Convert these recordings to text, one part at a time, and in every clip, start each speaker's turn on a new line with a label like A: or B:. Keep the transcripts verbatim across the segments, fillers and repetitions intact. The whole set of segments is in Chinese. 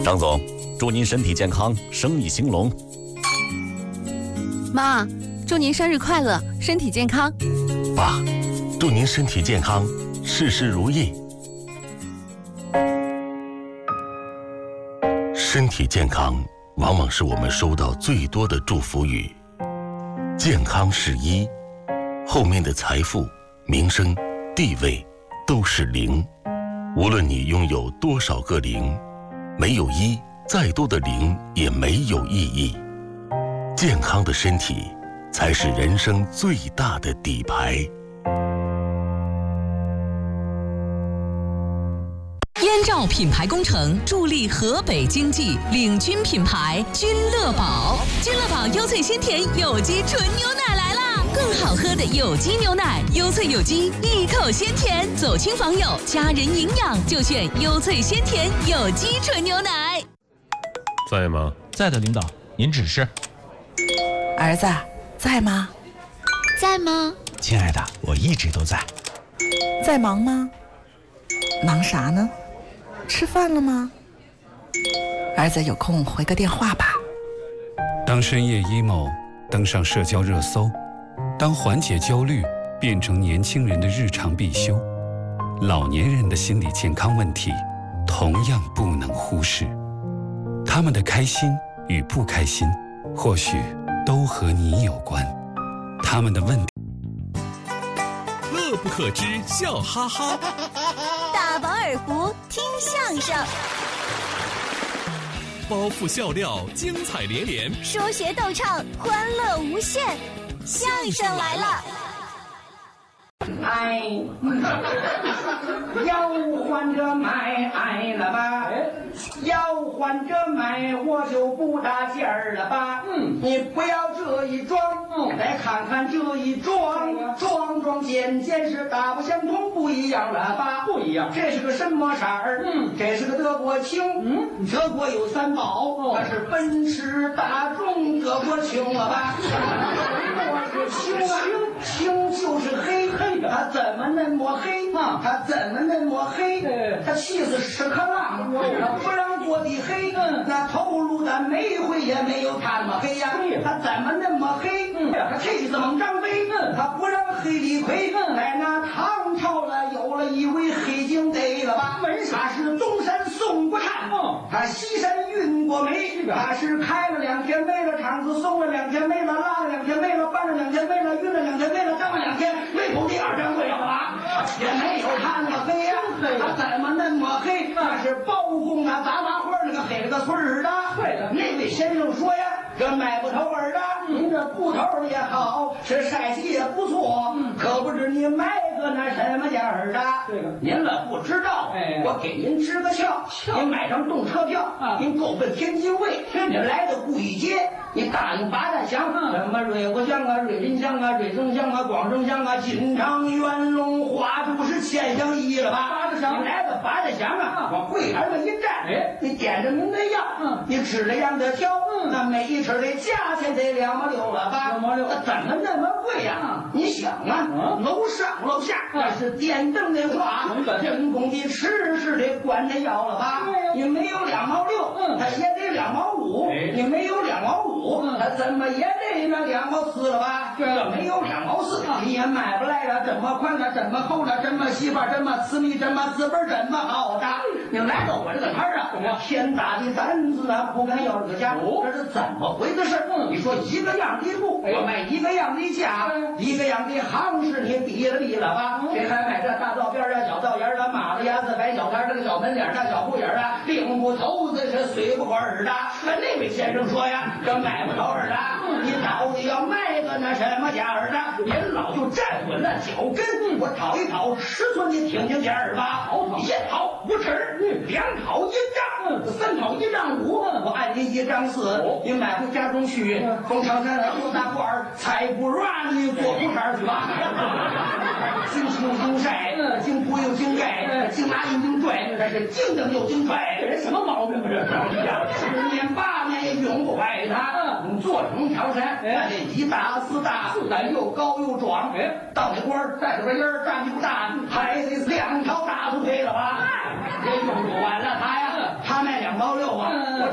A: 张总，祝您身体健康，生意兴隆。
B: 妈，祝您生日快乐，身体健康。
C: 爸，祝您身体健康，事事如意。身体健康往往是我们收到最多的祝福语。健康是一，后面的财富、名声、地位都是零。无论你拥有多少个零，没有一，再多的零也没有意义。健康的身体才是人生最大的底牌。
D: 燕赵品牌工程助力河北经济，领军品牌君乐宝。君乐宝优萃鲜甜有机纯牛奶来啦！更好喝的有机牛奶，优萃有机，一口鲜甜。走亲访友，家人营养就选优萃鲜甜有机纯牛奶。
E: 在吗？
F: 在的，领导，您指示。
G: 儿子，在吗？
B: 在吗？
F: 亲爱的，我一直都在。
G: 在忙吗？忙啥呢？吃饭了吗？儿子有空回个电话吧。
H: 当深夜 emo 登上社交热搜，当缓解焦虑变成年轻人的日常必修，老年人的心理健康问题同样不能忽视。他们的开心与不开心，或许都和你有关。他们的问题，
I: 乐不可支，笑哈哈。
J: 大饱耳福，听相声。
I: 包袱笑料，精彩连连；
J: 说学逗唱，欢乐无限。相声来了！
K: 哎，要换着买哎了吧？要换着买，我就不搭劲儿了吧？嗯，你不要这一装，嗯，来看看这一装，装装件件是大不相同，不一样了吧？不一样，这是个什么色儿？嗯，这是个德国青。嗯，德国有三宝，那是奔驰、大众、德国青了吧？我是青啊，青就是黑黑的，它怎么那么黑啊？它怎么那么黑？它气死屎壳郎，它不让做的黑，那投入的煤灰也没有它那么黑呀。它怎么那么黑？它气死猛张飞，它不让黑李逵。在那唐朝了，有了一位黑警得了吧？他是东山宋国汉，他西山运过煤，他是开了两天煤了，厂子松了两天煤了，拉了两天煤了，搬了两天煤了，运了两天煤了，当了两天煤口第二天会了吧？也没有他那么黑呀，他怎么那么黑？那是包公啊，杂麻花那个黑了个村儿的。对了，那位先生说呀，这买不头儿的，您这布头也好，是晒洗也不错，可不知你买个那什么价儿的。这个您了不知道，哎，我给您支个窍，您买张动车票，您够奔天津卫，您来到顾义街，你打听八大乡，什么瑞国乡啊、瑞林乡啊、瑞城乡啊、广州乡啊、金昌、元龙、花都是千乡一了吧？八大乡，你来到八大乡啊，往柜台上一站，哎，你点着您的药，嗯，你指着样的挑，嗯，那每一尺的价钱得两毛六了吧？两毛六，那怎么那么贵呀？你想啊，楼上楼下那是电灯的话，人工的吃是得管它要了吧？你没有两毛六，嗯，它也得两毛五，你没有两毛五，它怎么也得那两毛四了吧？这没有两毛四，你也买不来了。这么宽的，这么厚的，这么细吧，这么私密，这么字本，这么好的。你来到我这个摊儿啊，我天大的胆子啊，不敢要这个价，这是怎么回的事？你说一个样的布，我卖一个样的价，一个样的行市，你比了比了吧？谁还买这大道边的、小道沿的、马路牙子、摆小摊这个小门脸的、小布眼的、领不头子是随不耳的？那位先生说呀，这买不着耳的，你到底要卖个那什么价儿的？您老就站稳了脚跟，我讨一讨尺寸，你听听价儿吧。一讨五尺，两讨一丈，三讨一丈五，我按您一丈四，你买回家中去，从长山来多大罐儿，才不软你做不上去吧？经清经晒，经铺又经盖，经拉又经拽，这是经蹬又经拽，这人什么毛病啊？这十年八年也永不坏他。做成条山，那这一大四大，咱又高又壮，到那官儿带着个烟儿，站就不大，还得两条大腿了吧？这用不完了他呀，他卖两毛六啊，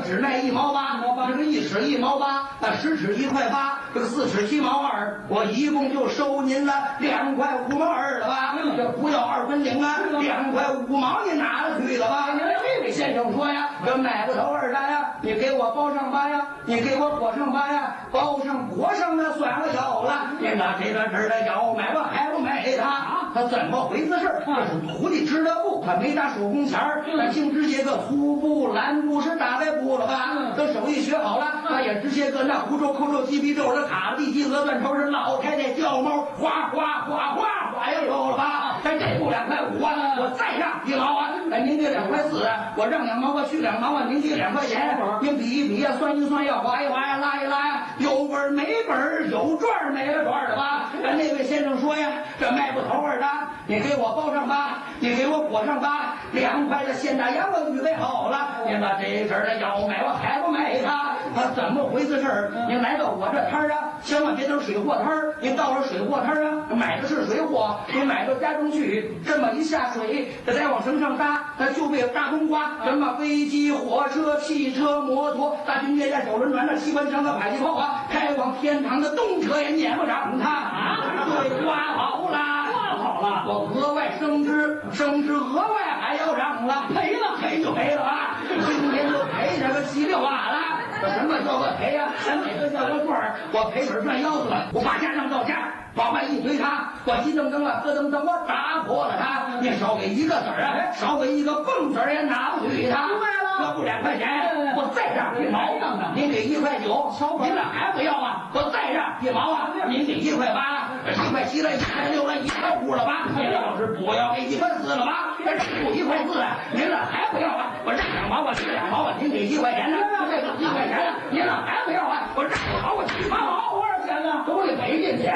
K: 只卖一毛八，这个一尺一毛八，那十尺一块八，这个四尺七毛二，我一共就收您了两块五毛二了吧？这不要二分零啊，两块五毛你拿了去了吧？这位先生说呀，这买不头二单呀，你给我包上八呀，你给我裹上八呀，包上裹上那算了有了，你拿这个这的要买我还不买他？他怎么回事？这是徒弟织的布，他没打手工钱儿，他净直接个粗布、蓝布是打在布了吧？这手艺学好了，他也直接个那胡诌、扣诌、鸡皮皱的卡地基鹅断头是老太太叫猫，哗哗哗哗哗又有了吧？咱这布两块五啊，我再让一毛啊，哎，您给两块四啊，我让两毛我去两毛啊，您给两块钱，您比一比呀，算一算呀，划一划呀，拉一拉呀，有本没本，有赚没了赚的吧？咱那位先生说呀，这卖不头二单，你给我包上吧，你给我裹上吧，两块的现大洋我预备好了，您把这阵儿的要买我还不买它？他怎么回事事儿？您来到我这摊儿啊，千万别等水货摊儿，您到了水货摊儿啊，买的是水货，您买到家中去，这么一下水，这再往绳上搭，那就被大冬瓜，什么飞机、火车、汽车、摩托、大军舰、小轮船、那机关枪、那迫击炮啊，开往天堂的动车也撵不上它啊！对，刮好了，刮好了，我额外升职，升职额外还要涨了，赔了赔就赔了啊！今天就赔这个稀里哗啦。这什么叫个赔呀？咱哪个叫个赚儿？我赔本赚腰子了，我把家让到家，往外一推他，我急噔噔了，咯噔噔，我打破了他。你少给一个子儿啊，少给一个蹦子儿也拿不去他。明白了，这不两块钱，我再让一毛，您给一块九，您俩还不要啊？我再让一毛啊，您给一块八，一块七了，一块六了，一块五了吧？您要是不要给一块四了吧？这不一块四啊，您俩还不要啊？我让两毛，我去两毛，您给一块钱呢？这个一块钱呢，您俩还不要啊？我让两毛，我去八毛，多少钱呢？都得赔进去。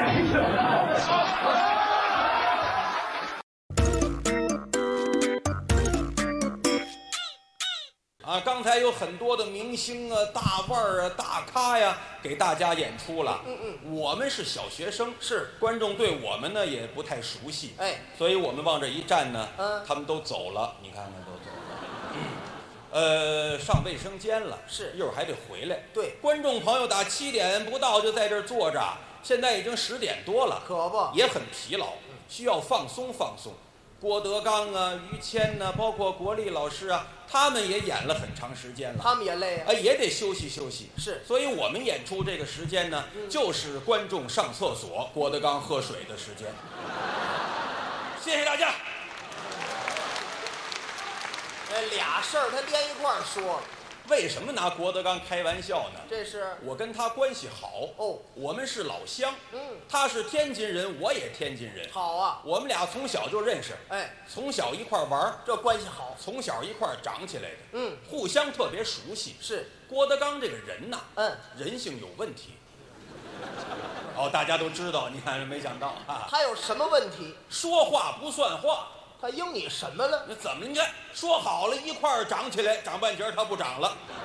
L: 啊，刚才有很多的明星啊、大腕儿啊、大咖呀，给大家演出了。嗯嗯，我们是小学生，是观众对我们呢也不太熟悉，哎，所以我们往这一站呢，嗯，他们都走了，你看看都走了。嗯呃，上卫生间了，是一会儿还得回来。对，观众朋友打七点不到就在这儿坐着，现在已经十点多了，可不也很疲劳，需要放松放松。郭德纲啊、于谦呐、啊，包括国立老师啊，他们也演了很长时间了，他们也累啊，也得休息休息。是，所以我们演出这个时间呢，嗯、就是观众上厕所、郭德纲喝水的时间。谢谢大家。
M: 这俩事儿他连一块儿说，
L: 为什么拿郭德纲开玩笑呢？
M: 这是
L: 我跟他关系好哦，我们是老乡，嗯，他是天津人，我也天津人，好啊，我们俩从小就认识，哎，从小一块玩，这关系好，从小一块长起来的，嗯，互相特别熟悉。是郭德纲这个人呐，嗯，人性有问题。哦，大家都知道，你看没想到啊，
M: 他有什么问题？
L: 说话不算话。
M: 他应你什么了？
L: 那怎么？你看说好了一块儿长起来，长半截他不长了，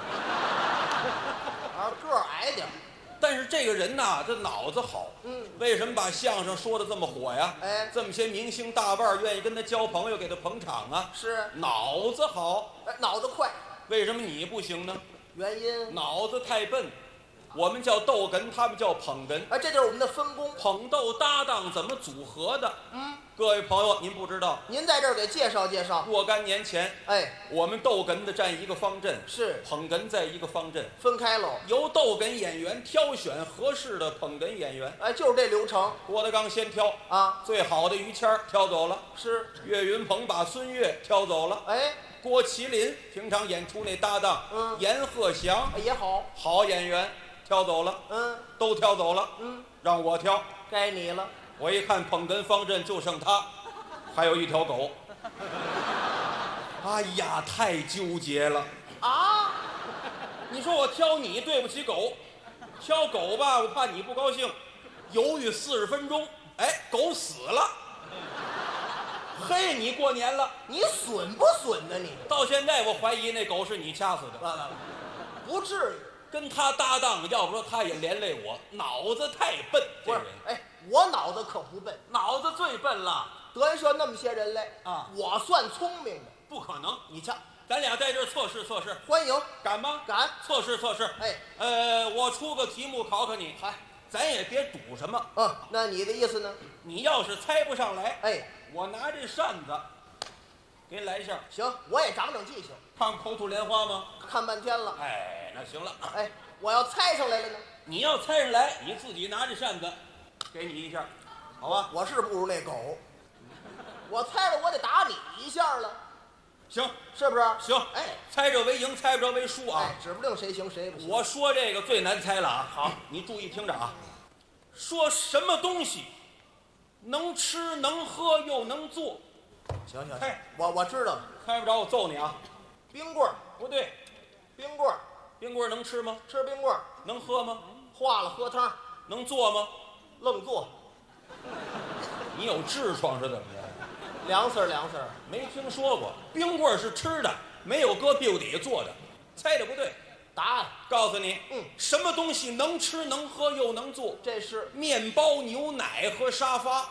M: 啊，个儿矮点。
L: 但是这个人呐，这脑子好。嗯，为什么把相声说的这么火呀？哎，这么些明星大腕愿意跟他交朋友，给他捧场啊？是，脑子好。
M: 哎，脑子快。
L: 为什么你不行呢？
M: 原因？
L: 脑子太笨。我们叫逗哏，他们叫捧哏。
M: 哎，这就是我们的分工。
L: 捧逗搭档怎么组合的？嗯，各位朋友，您不知道，
M: 您在这儿给介绍介绍。
L: 若干年前，哎，我们逗哏的占一个方阵，是捧哏在一个方阵，
M: 分开喽。
L: 由逗哏演员挑选合适的捧哏演员。
M: 哎，就是这流程。
L: 郭德纲先挑啊，最好的于谦挑走了，是岳云鹏把孙越挑走了。哎。郭麒麟平常演出那搭档，嗯，阎鹤祥
M: 也好，
L: 好演员。挑走了，嗯，都挑走了，嗯，让我挑，
M: 该你了。
L: 我一看捧哏方阵就剩他，还有一条狗。哎呀，太纠结了啊！你说我挑你对不起狗，挑狗吧，我怕你不高兴，犹豫四十分钟，哎，狗死了。嘿，你过年了，
M: 你损不损呢？你
L: 到现在我怀疑那狗是你掐死的。
M: 来来来，不至于。
L: 跟他搭档，要不说他也连累我，脑子太笨。这人，
M: 哎，我脑子可不笨，
L: 脑子最笨了。
M: 德云社那么些人来啊，我算聪明的，
L: 不可能。
M: 你瞧，
L: 咱俩在这儿测试测试。
M: 欢迎，
L: 敢吗？
M: 敢。
L: 测试测试。
M: 哎，
L: 呃，我出个题目考考你。
M: 嗨，
L: 咱也别赌什么。
M: 嗯，那你的意思呢？
L: 你要是猜不上来，
M: 哎，
L: 我拿这扇子给你来一下。
M: 行，我也长长记性。
L: 看口吐莲花吗？
M: 看半天了。
L: 哎，那行了。
M: 哎，我要猜上来了呢？
L: 你要猜上来，你自己拿着扇子，给你一下，好吧？
M: 我是不如那狗，我猜了我得打你一下了。
L: 行，
M: 是不是？
L: 行，
M: 哎，
L: 猜着为赢，猜不着为输啊！
M: 哎，指不定谁行谁不行。
L: 我说这个最难猜了啊！好，你注意听着啊，说什么东西能吃能喝又能做？
M: 行行，
L: 猜，
M: 我我知道，
L: 猜不着我揍你啊！
M: 冰棍儿
L: 不对，
M: 冰棍儿，
L: 冰棍儿能吃吗？
M: 吃冰棍儿
L: 能喝吗？
M: 化了喝汤，
L: 能做吗？
M: 愣做。
L: 你有痔疮是怎么着？
M: 凉丝儿凉丝儿，
L: 没听说过。冰棍儿是吃的，没有搁屁股底下做的。猜的不对，
M: 答案
L: 告诉你，
M: 嗯，
L: 什么东西能吃能喝又能做？
M: 这是
L: 面包、牛奶和沙发。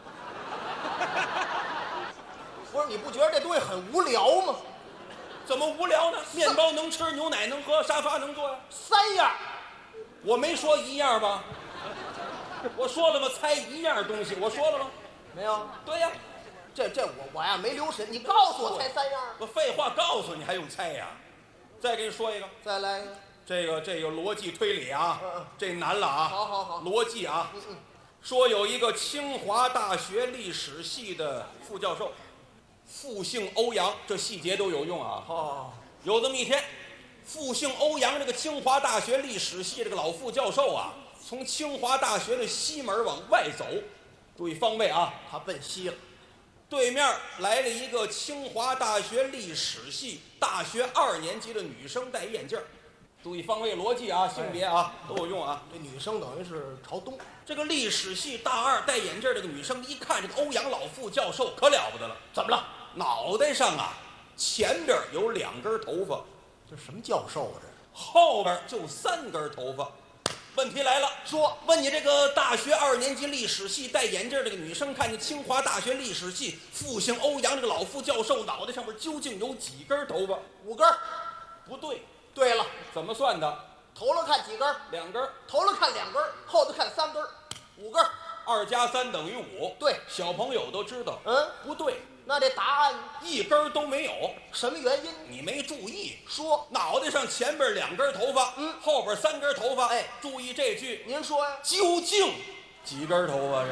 M: 不是你不觉得这东西很无聊吗？
L: 怎么无聊呢？面包能吃，牛奶能喝，沙发能坐呀？
M: 三样，
L: 我没说一样吧？我说了吗？猜一样东西，我说了吗？
M: 没有。
L: 对呀，
M: 这这我我呀没留神，你告诉我猜三样。
L: 我废话告诉你还用猜呀？再给你说一个，
M: 再来一个。
L: 这个这个逻辑推理啊，
M: 嗯嗯
L: 这难了啊。
M: 好好好，
L: 逻辑啊。
M: 嗯嗯。
L: 说有一个清华大学历史系的副教授，复姓欧阳，这细节都有用啊。
M: 哦，
L: 有这么一天，复姓欧阳这个清华大学历史系这个老副教授啊，从清华大学的西门往外走，注意方位啊，
M: 他奔西了。
L: 对面来了一个清华大学历史系大学二年级的女生，戴眼镜。注意方位逻辑啊，性别啊都有用啊。
M: 这女生等于是朝东。
L: 这个历史系大二戴眼镜这个女生一看这个欧阳老副教授可了不得了，怎么了？脑袋上啊前边有两根头发，
M: 这什么教授啊？这
L: 后边就三根头发。问题来了，说问你这个大学二年级历史系戴眼镜这个女生，看见清华大学历史系复姓欧阳这个老副教授脑袋上面究竟有几根头发？
M: 五根。
L: 不对。
M: 对了，
L: 怎么算的？
M: 头了看几根？
L: 两根。
M: 头了看两根，后头看三根，五根。
L: 二加三等于五。
M: 对，
L: 小朋友都知道。
M: 嗯，
L: 不对。
M: 那这答案
L: 一根都没有，
M: 什么原因？
L: 你没注意。
M: 说
L: 脑袋上前边两根头发，
M: 嗯，
L: 后边三根头发。
M: 哎，
L: 注意这句。
M: 您说呀？
L: 究竟几根头发？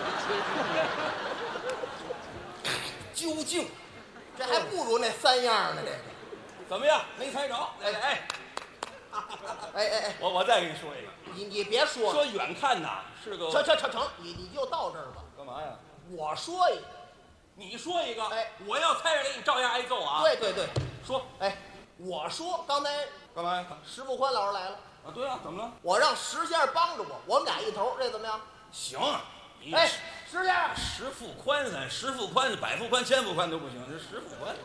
L: 这是？究竟，
M: 这还不如那三样呢。这个
L: 怎么样？没猜着？哎哎，
M: 哎哎哎，
L: 我我再给你说一个。
M: 你你别说，
L: 说远看呐是个。
M: 成成成成，你你就到这儿吧。
L: 干嘛呀？
M: 我说一个。
L: 你说一个，
M: 哎，
L: 我要猜着来，你照样挨揍啊！
M: 对对对，
L: 说，
M: 哎，我说刚才
L: 干嘛呀？
M: 石富宽老师来了
L: 啊，对啊，怎么了？
M: 我让石先生帮着我，我们俩一头，这怎么样？
L: 行，
M: 哎，石先生，
L: 石富宽咱石富宽、百富宽、千富宽都不行，这石富宽。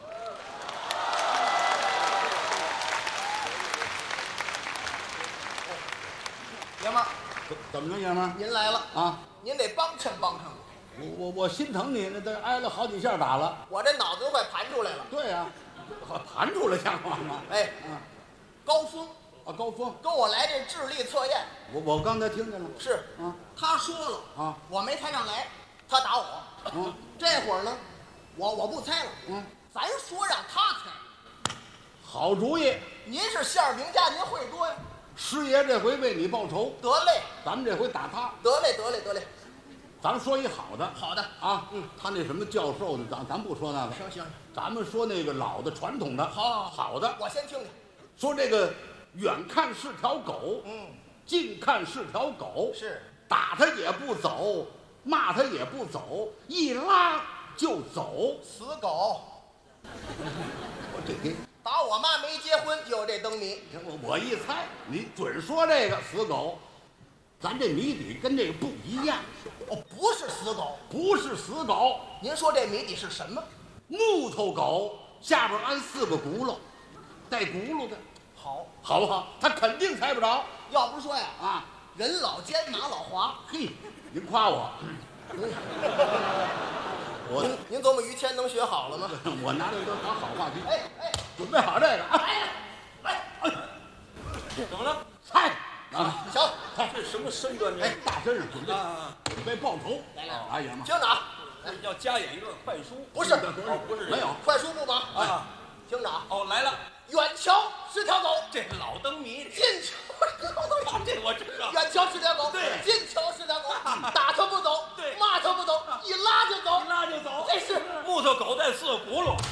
N: 爷们儿，怎么着，爷们儿？
M: 您来了
N: 啊！
M: 您得帮衬帮衬我。
N: 我我我心疼你，那都挨了好几下打了。
M: 我这脑子都快盘出来了。
N: 对呀、啊，盘出来像话吗？
M: 哎，嗯，高峰
N: 啊，高峰
M: 跟我来这智力测验。
N: 我我刚才听见了。
M: 是
N: 啊，
M: 他说了
N: 啊，
M: 我没猜上来，他打我。
N: 嗯，
M: 这会儿呢，我我不猜了。
N: 嗯，
M: 咱说让他猜。
N: 好主意。
M: 您是馅儿饼家，您会多呀。
N: 师爷这回为你报仇。
M: 得嘞，
N: 咱们这回打他。
M: 得嘞，得嘞，得嘞。
N: 咱们说一好的，
M: 好的
N: 啊，嗯，他那什么教授的，咱咱不说那个，
M: 行行，
N: 咱们说那个老的传统的，
M: 好，好，
N: 好的，
M: 我先听听。
N: 说这个远看是条狗，
M: 嗯，
N: 近看是条狗，
M: 是
N: 打他也不走，骂他也不走，一拉就走，
M: 死狗。
N: 我这这
M: 打我妈没结婚就有这灯谜，
N: 我我一猜，你准说这个死狗。咱这谜底跟这个不一样，
M: 哦，不是死狗，
N: 不是死狗。
M: 您说这谜底是什么？
N: 木头狗下边安四个轱辘，带轱辘的，
M: 好，
N: 好不好？他肯定猜不着。
M: 要不是说呀，
N: 啊，
M: 人老奸马老滑，
N: 嘿，您夸我， 我
M: 您您琢磨于谦能学好了吗？
N: 我拿这都当好话题。哎哎，准备好这个啊！
M: 来来，
L: 怎么了？
N: 菜
M: 啊，行，
L: 这什么身段？
N: 哎，大身上准备
L: 啊，
N: 准备报仇。
M: 来来，
N: 哎呀妈！
M: 听着啊，
L: 要加演一段快书。
M: 不是，
L: 不是
N: 没有
M: 快书不忙
L: 啊。
M: 听着啊，
L: 哦，来了。
M: 远瞧是条狗，
L: 这老灯谜。
M: 近瞧，
L: 这我知道。
M: 远瞧是条狗，
L: 对，
M: 近瞧是条狗，打它不走，
L: 对，
M: 骂它不走，一拉就走，
L: 一拉就走。
M: 这是
L: 木头狗带四个轱辘，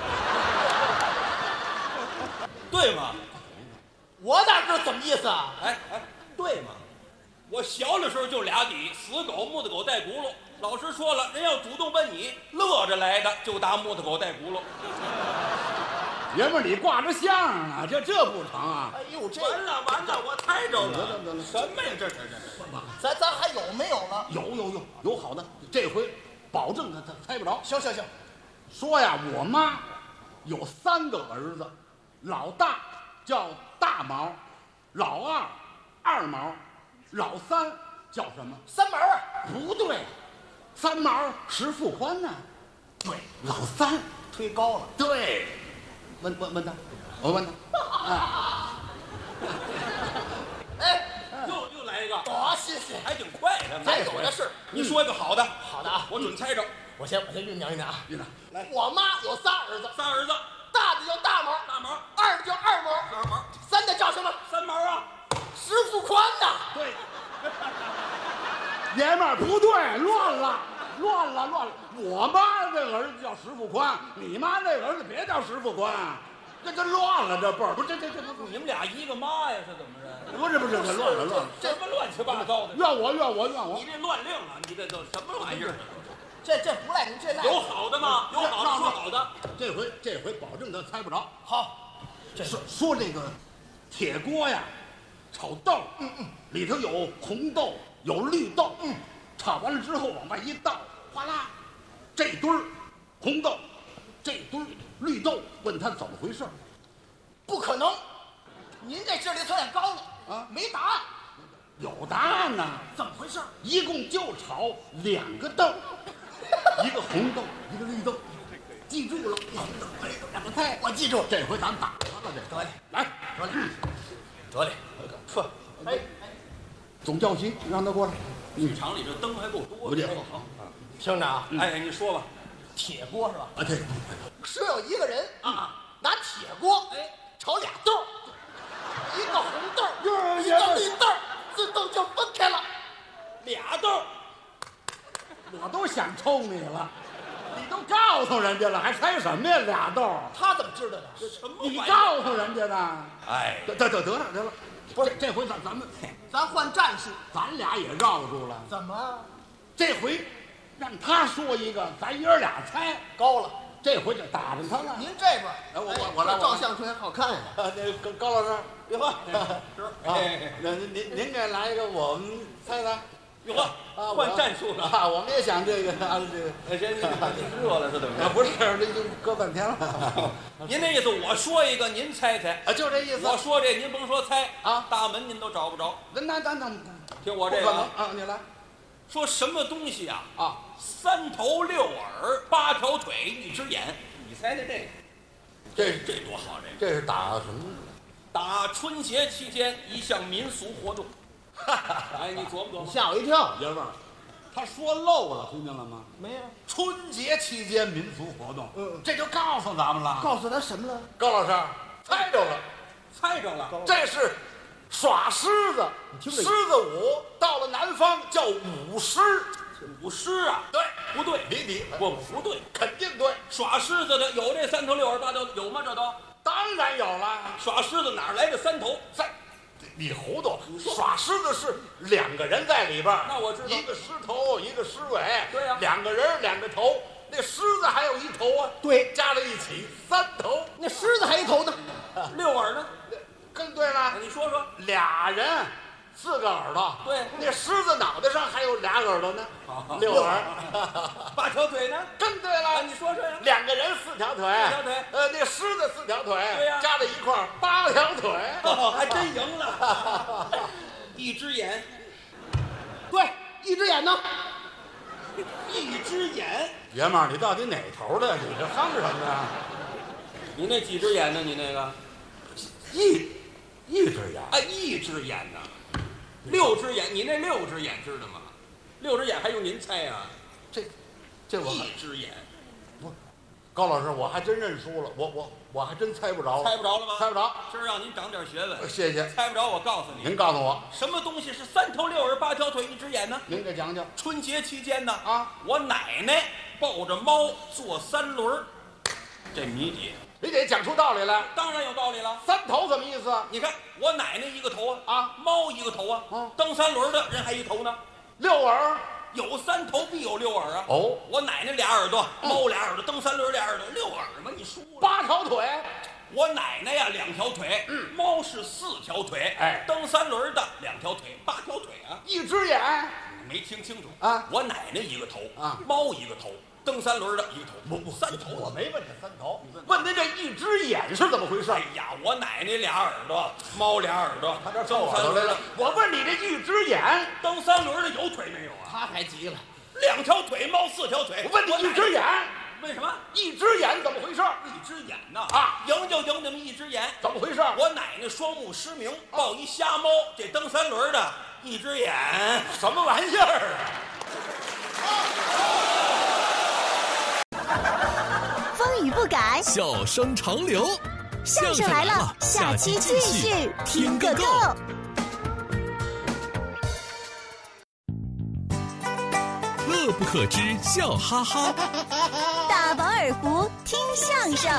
L: 对吗？
M: 我哪知道怎么意思啊？
L: 哎哎，对吗？我小的时候就俩底，死狗、木头狗带轱辘。老师说了，人要主动问你，乐着来的就打木头狗带轱辘。
N: 爷们儿，你挂着相声啊，这这不成啊！
M: 哎呦，这
L: 完了完了，我猜着了。
N: 得得得了，
L: 什么呀？这这这这，
M: 咱咱还有没有了？
N: 有有有有好的，这回保证他他猜不着。
M: 行行行，
N: 说呀，我妈有三个儿子，老大叫大毛，老二二毛，老三叫什么？
M: 三毛啊？
N: 不对，三毛石富宽呢？对，老三
M: 推高了。
N: 对。问问问他，我问他，
M: 哎，
L: 又又来一个，
M: 多新鲜，
L: 还挺快的。
M: 再有的是，
L: 你说一个好的，
M: 好的啊，
L: 我准猜着。
M: 我先我先酝酿酝酿啊，
N: 酝酿。
M: 来，我妈有仨儿子，
L: 仨儿子，
M: 大的叫大毛，
L: 大毛；
M: 二的叫二毛，
L: 二毛；
M: 三的叫什么？
L: 三毛啊，
M: 石富宽呐。
N: 对，爷们儿不对，乱了。乱了乱了！我妈这儿子叫石富宽，你妈那儿子别叫石富宽，这这乱了这辈儿，不这这这不
L: 你们俩一个妈呀？是怎么着？
N: 不是不是，这乱了乱了，
L: 什么乱七八糟的？
N: 怨我怨我怨我！
L: 你这乱令啊！你这都什么玩意儿？
M: 这这不赖您，这赖
L: 有好的吗？有好的说好的，
N: 这回这回保证他猜不着。
M: 好，
N: 这说说这个铁锅呀，炒豆，
M: 嗯嗯，
N: 里头有红豆有绿豆，嗯。炒完了之后往外一倒，哗啦，这堆儿红豆，这堆儿绿豆，问他怎么回事？
M: 不可能，您这智力测验高了啊，没答案。
N: 有答案呢，
M: 怎么回事？
N: 一共就炒两个豆，一个红豆，一个绿豆，记住了。两个菜，我记住。这回咱打他了，这
M: 得嘞，
N: 来，
M: 得嘞，得嘞，说，哎哎，
N: 总教习让他过来。
L: 剧场里这灯还够多，
N: 我这好
M: 好，听着啊，
L: 哎，你说吧，
M: 铁锅是吧？
N: 啊，对，
M: 说有一个人啊，拿铁锅哎炒俩豆，一个红豆，一个绿豆，自动就分开了，
L: 俩豆，
N: 我都想抽你了，你都告诉人家了，还猜什么呀？俩豆，
M: 他怎么知道的？
L: 什么？
N: 你告诉人家的？
L: 哎，
N: 得得得得了得了，不是这回咱咱们。
M: 咱换战术，
N: 咱俩也绕住了。
M: 怎么？
N: 这回让他说一个，咱爷儿俩猜
M: 高了。
N: 这回就打着他了。
M: 您这边，
N: 哎，我我我来，
M: 照相出来好看呀。
N: 啊，那高高老师，别慌，
L: 是
N: 啊，那您您给来一个，我们猜猜。
L: 哟呵，啊，换战术了
N: 啊！我们也想这个啊，这个。
L: 哎，这这热了是怎么着？
N: 啊，不是，这就搁半天了。
L: 您那意思，我说一个，您猜猜
N: 啊，就这意思。
L: 我说这，您甭说猜
N: 啊，
L: 大门您都找不着。
N: 那那那那，
L: 听我这个
N: 啊，你来。
L: 说什么东西啊？
N: 啊，
L: 三头六耳，八条腿，一只眼。你猜猜这个？
N: 这
L: 这多好！这
N: 这是打什么？
L: 打春节期间一项民俗活动。哎，你琢磨琢磨，
N: 吓我一跳，爷们儿，他说漏了，听见了吗？
M: 没有。
N: 春节期间民俗活动，嗯，这就告诉咱们了。
M: 告诉他什么了？
N: 高老师，猜着了，
L: 猜着了，
N: 这是耍狮子，狮子舞，到了南方叫舞狮。
L: 舞狮啊？
N: 对，
L: 不对，
N: 你你
L: 我不对，
N: 肯定对。
L: 耍狮子的有这三头六耳八条，有吗？这都
N: 当然有了。
L: 耍狮子哪来的三头？
N: 三。你糊涂！耍狮子是两个人在里边，
L: 那我知道，
N: 一个狮头，一个狮尾，
L: 对呀、啊，
N: 两个人两个头，那狮子还有一头啊，
M: 对，
N: 加在一起三头，
M: 那狮子还一头呢，
L: 六耳呢？
N: 更对了，
L: 你说说，
N: 俩人四个耳朵，
L: 对，
N: 那狮子脑袋上还有俩耳朵呢，六耳，
L: 八条腿呢？
N: 更对了，
L: 你说说呀，
N: 两个人四条腿，
L: 四条腿，
N: 呃，那狮子四条腿，
L: 对呀，
N: 加在一块八条腿，
L: 还真赢了，一只眼，
M: 对，一只眼呢，
L: 一只眼，
N: 爷们儿，你到底哪头的？你这哼什么呀？
L: 你那几只眼呢？你那个
N: 一一只眼？
L: 啊，一只眼呢？六只眼，你那六只眼知道吗？六只眼还用您猜啊？
N: 这这我
L: 一只眼。
N: 不，高老师，我还真认输了，我我我还真猜不着。
L: 猜不着了吗？
N: 猜不着。
L: 今儿让您长点学问。
N: 谢谢。
L: 猜不着，我告诉你。
N: 您告诉我，
L: 什么东西是三头六耳八条腿一只眼呢？
N: 您给讲讲。
L: 春节期间呢，
N: 啊，
L: 我奶奶抱着猫坐三轮，这谜底
N: 你得讲出道理来。
L: 当然有道理了。
N: 三头什么意思？
L: 你看我奶奶一个头啊，
N: 啊，
L: 猫一个头啊，
N: 嗯，
L: 蹬三轮的人还一头呢。
N: 六耳
L: 有三头必有六耳啊。
N: 哦，
L: 我奶奶俩耳朵，猫俩耳朵，蹬三轮俩耳朵，六耳嘛，你输了。
N: 八条腿。
L: 我奶奶呀两条腿，嗯，猫是四条腿，
N: 哎，
L: 蹬三轮的两条腿，八条腿啊。
N: 一只眼。
L: 没听清楚
N: 啊？
L: 我奶奶一个头
N: 啊，
L: 猫一个头。蹬三轮的一个头，
N: 不不，
L: 三头。
N: 我没问这三头，问您这一只眼是怎么回事？
L: 哎呀，我奶奶俩耳朵，猫俩耳朵，
N: 他这蹬三轮的。我问你这一只眼，
L: 蹬三轮的有腿没有啊？
N: 他还急了，
L: 两条腿，猫四条腿。
N: 我问你一只眼，
L: 为什么？
N: 一只眼怎么回事？
L: 一只眼呐
N: 啊，
L: 赢就赢那么一只眼，
N: 怎么回事？
L: 我奶奶双目失明，抱一瞎猫，这蹬三轮的一只眼，
N: 什么玩意儿啊？
J: 风雨不改，
I: 笑声长流。
J: 相声来了，下期继续听个够。
I: 乐不可支，笑哈哈。
J: 大饱耳福，听相声。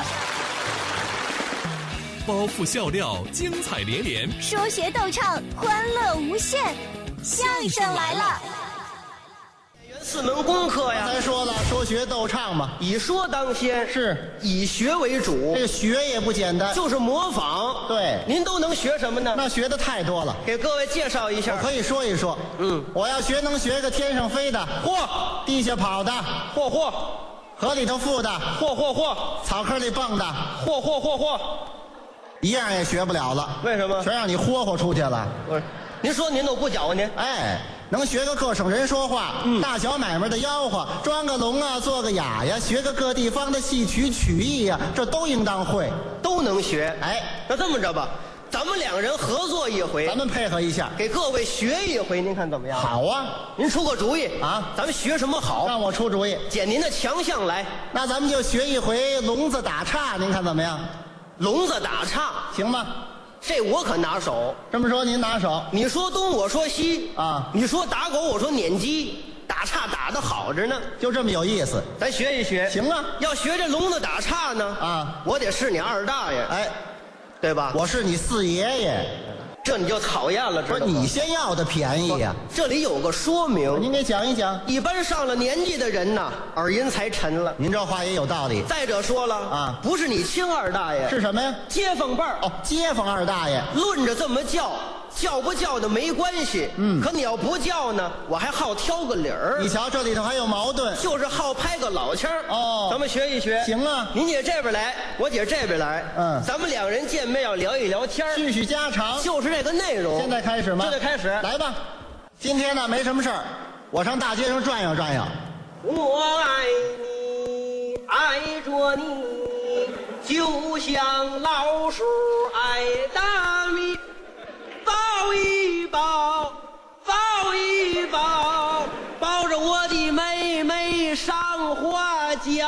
I: 包袱笑料，精彩连连。
J: 说学逗唱，欢乐无限。相声来了。
O: 四门功课呀，
P: 咱说了，说学逗唱嘛，
O: 以说当先，
P: 是
O: 以学为主。
P: 这个学也不简单，
O: 就是模仿。
P: 对，
O: 您都能学什么呢？
P: 那学的太多了，
O: 给各位介绍一下。
P: 我可以说一说。
O: 嗯，
P: 我要学能学个天上飞的，
O: 嚯；
P: 地下跑的，
O: 嚯嚯；
P: 河里头浮的，
O: 嚯嚯嚯；
P: 草坑里蹦的，
O: 嚯嚯嚯嚯。
P: 一样也学不了了。
O: 为什么？
P: 全让你霍霍出去了。
O: 不是，您说您都不搅和您？
P: 哎。能学个各省人说话，嗯，大小买卖的吆喝，装个聋啊，做个哑呀，学个各地方的戏曲曲艺呀，这都应当会，
O: 都能学。
P: 哎，
O: 那这么着吧，咱们两人合作一回，
P: 咱们配合一下，
O: 给各位学一回，您看怎么样？
P: 好啊，
O: 您出个主意
P: 啊，
O: 咱们学什么好？
P: 让我出主意，
O: 捡您的强项来。
P: 那咱们就学一回聋子打岔，您看怎么样？
O: 聋子打岔
P: 行吗？
O: 这我可拿手。
P: 这么说您拿手，
O: 你说东我说西
P: 啊，
O: 你说打狗我说撵鸡，打岔打得好着呢，
P: 就这么有意思。
O: 咱学一学。
P: 行啊，
O: 要学这聋子打岔呢
P: 啊，
O: 我得是你二大爷，
P: 哎，
O: 对吧？
P: 我是你四爷爷，
O: 这你就讨厌了，知道吗？
P: 不是你先要的便宜呀、啊。
O: 这里有个说明，
P: 您给讲一讲。
O: 一般上了年纪的人呐，耳音才沉了。
P: 您这话也有道理。
O: 再者说了
P: 啊，
O: 不是你亲二大爷，
P: 是什么呀？
O: 街坊辈儿。
P: 哦，街坊二大爷。
O: 论着这么叫，叫不叫的没关系。
P: 嗯，
O: 可你要不叫呢，我还好挑个理儿。
P: 你瞧，这里头还有矛盾，
O: 就是好拍个老腔儿。
P: 哦，
O: 咱们学一学。
P: 行啊，
O: 您姐这边来，我姐这边来。
P: 嗯，
O: 咱们两人见面要聊一聊天，
P: 叙叙家常，
O: 就是这个内容。
P: 现在开始吗？
O: 现在开始，
P: 来吧。今天呢没什么事儿，我上大街上转悠转悠。
O: 我爱你，爱着你，就像老鼠爱大米。抱一抱，抱一抱，抱着我的妹妹上花轿，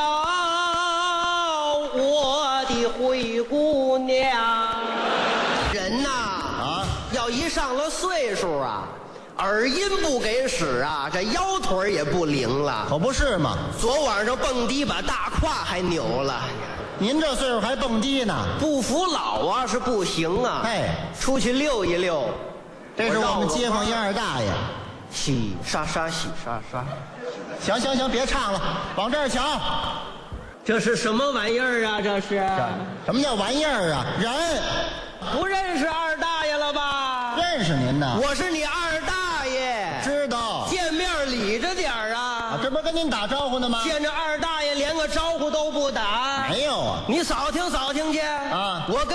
O: 我的灰姑娘。人呐，啊，要一上了岁数啊，耳音不给使啊，这腰腿也不灵了，
P: 可不是嘛。
O: 昨晚上蹦迪把大胯还扭了。
P: 您这岁数还蹦迪呢？
O: 不服老啊是不行啊！
P: 哎，
O: 出去溜一溜。
P: 这是我们街坊一二大爷。
O: 洗刷刷，洗刷刷。
P: 行行行，别唱了，往这儿瞧。
O: 这是什么玩意儿啊？这是？
P: 什么叫玩意儿啊？人。
O: 不认识二大爷了吧？
P: 认识您呢。
O: 我是你二大爷。
P: 知道。
O: 见面理着点儿啊。
P: 啊，这不是跟您打招呼呢吗？
O: 见着二大爷连个招呼都不打。
P: 没有啊。
O: 你扫听扫听去
P: 啊！
O: 我跟你爸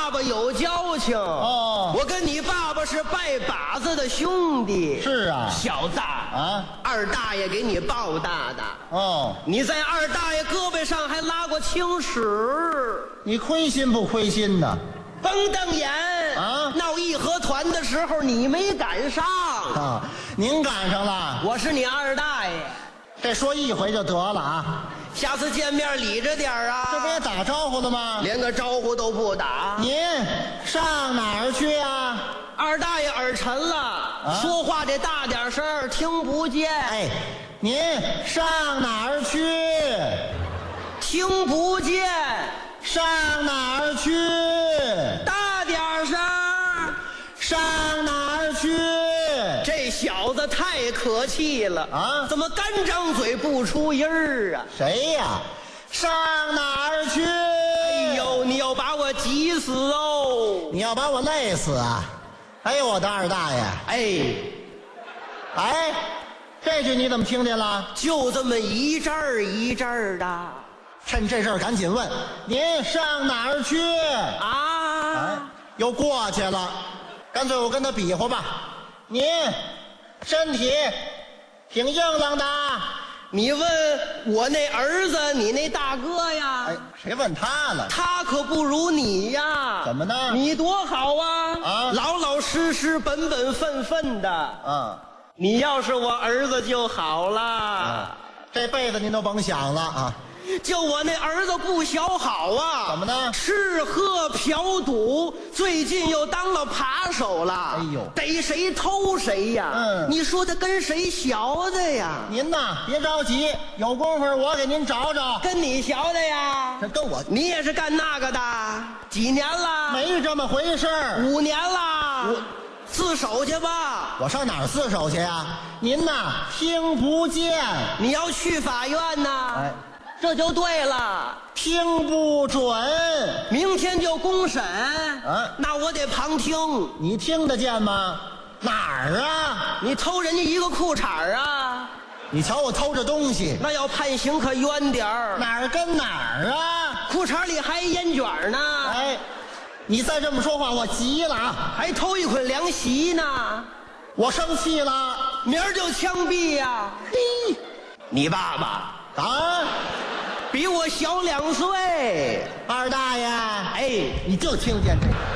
O: 爸爸有交情哦，我跟你爸爸是拜把子的兄弟。
P: 是啊，
O: 小子啊，二大爷给你抱大的
P: 哦，
O: 你在二大爷胳膊上还拉过青史，
P: 你亏心不亏心呢？
O: 甭瞪眼啊！闹义和团的时候你没赶上
P: 啊，您赶上了。
O: 我是你二大爷，
P: 这说一回就得了啊。
O: 下次见面理着点啊！
P: 这不也打招呼了吗？
O: 连个招呼都不打。
P: 您上哪儿去啊？
O: 二大爷耳沉了，啊、说话得大点声，听不见。
P: 哎，您上哪儿去？
O: 听不见。
P: 上哪儿去？
O: 大点声。
P: 上哪儿去？
O: 这小子太可气了
P: 啊！
O: 怎么干张嘴不出音儿啊？
P: 谁呀？上哪儿去？
O: 哎呦，你要把我急死哦！
P: 你要把我累死啊！哎呦，我的二大爷！
O: 哎，
P: 哎，这句你怎么听见了？
O: 就这么一阵儿一阵儿的。
P: 趁这事儿赶紧问，您上哪儿去？
O: 啊！
P: 哎，又过去了。干脆我跟他比划吧。您身体挺硬朗的。
O: 你问我那儿子，你那大哥呀？
P: 哎，谁问他了？
O: 他可不如你呀。
P: 怎么呢？
O: 你多好啊！
P: 啊，
O: 老老实实、本本分分的。
P: 啊，
O: 你要是我儿子就好了。
P: 啊，这辈子您都甭想了啊。
O: 就我那儿子不小好啊！
P: 怎么呢？
O: 吃喝嫖赌，最近又当了扒手了。
P: 哎呦，
O: 逮谁偷谁呀！
P: 嗯，
O: 你说他跟谁学的呀？
P: 您呐，别着急，有功夫我给您找找。
O: 跟你学的呀？
P: 这跟我，
O: 你也是干那个的？几年了？
P: 没这么回事儿。
O: 五年了。我自首去吧。
P: 我上哪儿自首去呀？您呐，听不见。
O: 你要去法院呐？
P: 哎。
O: 这就对了，
P: 听不准，
O: 明天就公审
P: 啊！
O: 那我得旁听，
P: 你听得见吗？哪儿啊？
O: 你偷人家一个裤衩啊！
P: 你瞧我偷着东西，
O: 那要判刑可冤点儿。
P: 哪儿跟哪儿啊？
O: 裤衩里还烟卷呢！
P: 哎，你再这么说话，我急了啊！
O: 还偷一捆凉席呢！
P: 我生气了，
O: 明儿就枪毙呀、啊！嘿，你爸爸
P: 啊？
O: 比我小两岁，
P: 二大爷，
O: 哎，
P: 你就听见这个。